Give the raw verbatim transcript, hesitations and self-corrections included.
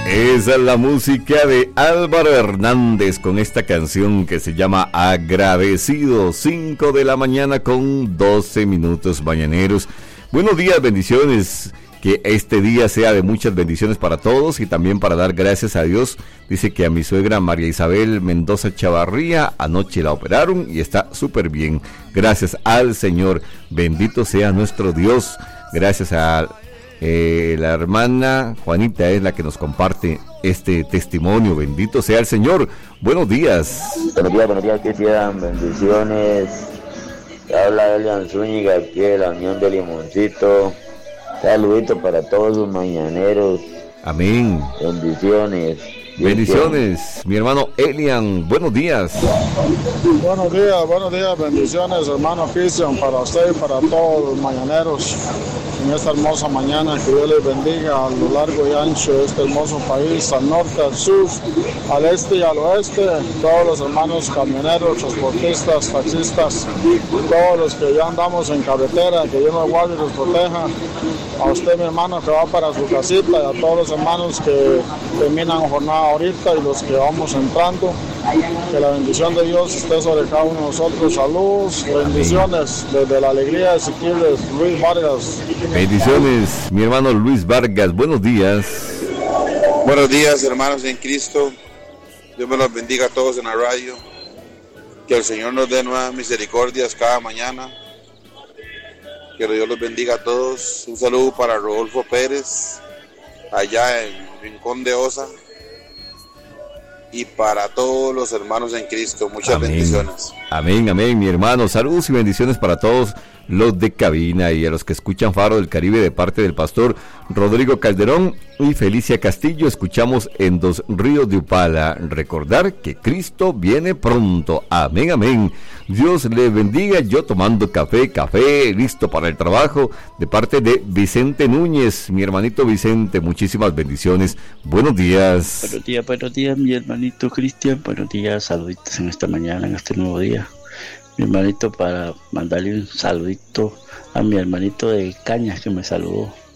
Esa es la música de Álvaro Hernández con esta canción que se llama Agradecido. Cinco de la mañana con doce minutos mañaneros. Buenos días, bendiciones. Que este día sea de muchas bendiciones para todos y también para dar gracias a Dios. Dice que a mi suegra María Isabel Mendoza Chavarría anoche la operaron y está súper bien. Gracias al Señor. Bendito sea nuestro Dios. Gracias a eh, la hermana Juanita, es la que nos comparte este testimonio. Bendito sea el Señor. Buenos días. Buenos días, buenos días, que sean bendiciones. Habla Elian Zúñiga, aquí de la Unión de Limoncito. Saludito para todos los mañaneros. Amén. Bendiciones. Bendiciones, mi hermano Elian. Buenos días. Buenos días, buenos días, bendiciones, hermano Cristian, para usted y para todos los mañaneros en esta hermosa mañana. Que Dios les bendiga a lo largo y ancho de este hermoso país, al norte, al sur, al este y al oeste. Todos los hermanos camioneros, transportistas, taxistas, todos los que ya andamos en carretera, que Dios nos guarde y nos proteja. A usted, mi hermano, que va para su casita, y a todos los hermanos que terminan jornada ahorita y los que vamos entrando. Que la bendición de Dios esté sobre cada uno de nosotros. Saludos, bendiciones desde la alegría de Siquirres, Luis Vargas. Bendiciones, mi hermano Luis Vargas. Buenos días. Buenos días, hermanos en Cristo. Dios me los bendiga a todos en la radio. Que el Señor nos dé nuevas misericordias cada mañana. Que Dios los bendiga a todos. Un saludo para Rodolfo Pérez, allá en Rincón de Osa. Y para todos los hermanos en Cristo, muchas amén. Bendiciones. Amén, amén, mi hermano. Saludos y bendiciones para todos los de cabina y a los que escuchan Faro del Caribe de parte del pastor Rodrigo Calderón y Felicia Castillo. Escuchamos en Dos Ríos de Upala. Recordar que Cristo viene pronto. Amén, amén. Dios le bendiga. Yo tomando café, café, listo para el trabajo, de parte de Vicente Núñez, mi hermanito Vicente. Muchísimas bendiciones. Buenos días. Buenos días, buenos días, mi hermanito Cristian. Buenos días, saluditos en esta mañana, en este nuevo día. Mi hermanito, para mandarle un saludito a mi hermanito de Cañas que me saludó.